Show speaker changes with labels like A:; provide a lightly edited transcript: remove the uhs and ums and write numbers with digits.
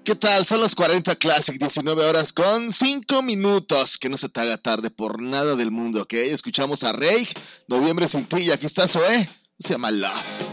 A: ¿Qué tal? Son los 40 Classic, 19 horas con 5 minutos. Que no se te haga tarde por nada del mundo, ¿ok? Escuchamos a Rake, Noviembre sin ti, y aquí está Zoé. Se llama Love.